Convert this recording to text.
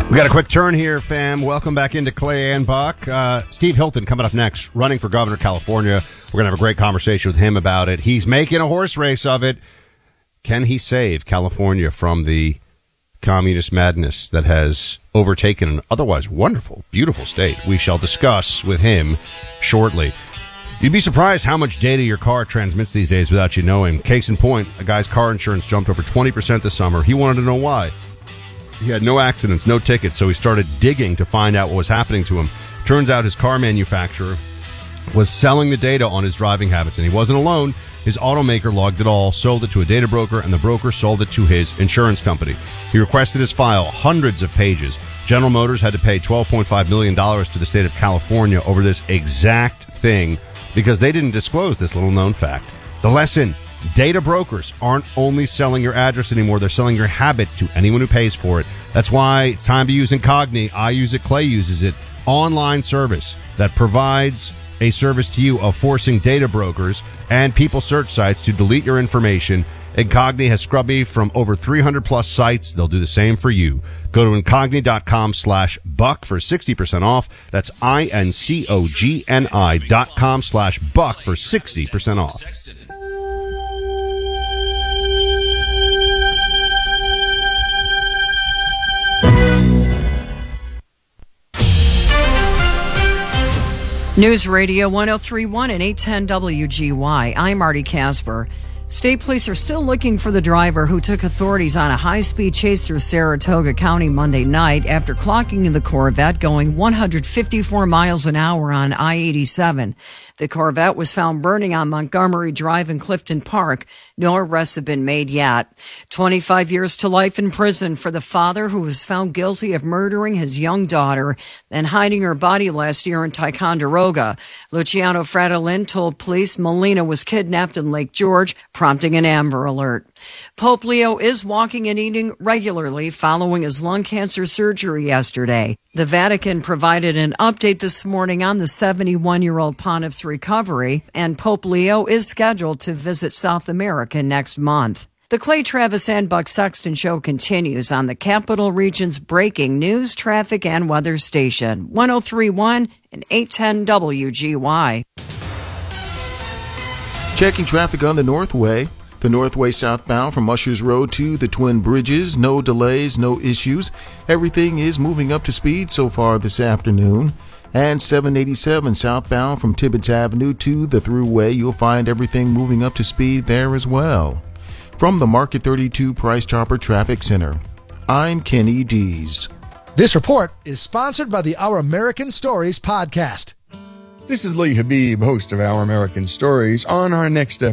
We got a quick turn here, fam. Welcome back into Clay and Buck. Steve Hilton coming up next, running for governor of California. We're going to have a great conversation with him about it. He's making a horse race of it. Can he save California from the communist madness that has overtaken an otherwise wonderful, beautiful state? We shall discuss with him shortly. You'd be surprised how much data your car transmits these days without you knowing. Case in point, a guy's car insurance jumped over 20% this summer. He wanted to know why. He had no accidents, no tickets, so he started digging to find out what was happening to him. Turns out his car manufacturer was selling the data on his driving habits, and he wasn't alone. His automaker logged it all, sold it to a data broker, and the broker sold it to his insurance company. He requested his file, hundreds of pages. General Motors had to pay $12.5 million to the state of California over this exact thing because they didn't disclose this little-known fact. The lesson: data brokers aren't only selling your address anymore, they're selling your habits to anyone who pays for it. That's why it's time to use Incogni. I use it, Clay uses it. Online service that provides a service to you of forcing data brokers and people search sites to delete your information. Incogni has scrubbed me from over 300 plus sites. They'll do the same for you. Go to Incogni.com/buck for 60% off. That's INCOGNI.com/buck for 60% off. News Radio 103.1 and 810 WGY. I'm Marty Casper. State police are still looking for the driver who took authorities on a high-speed chase through Saratoga County Monday night after clocking the Corvette going 154 miles an hour on I-87. The Corvette was found burning on Montgomery Drive in Clifton Park. No arrests have been made yet. 25 years to life in prison for the father who was found guilty of murdering his young daughter and hiding her body last year in Ticonderoga. Luciano Fradolin told police Molina was kidnapped in Lake George, prompting an Amber Alert. Pope Leo is walking and eating regularly following his lung cancer surgery yesterday. The Vatican provided an update this morning on the 71-year-old pontiff's recovery, and Pope Leo is scheduled to visit South America next month. The Clay Travis and Buck Sexton Show continues on the Capital Region's breaking news, traffic, and weather station, 103.1 and 810 WGY. Checking traffic on the Northway. The Northway southbound from Ushers Road to the Twin Bridges. No delays, no issues. Everything is moving up to speed so far this afternoon. And 787 southbound from Tibbetts Avenue to the Thruway. You'll find everything moving up to speed there as well. From the Market 32 Price Chopper Traffic Center, I'm Kenny Dees. This report is sponsored by the Our American Stories podcast. This is Lee Habib, host of Our American Stories. On our next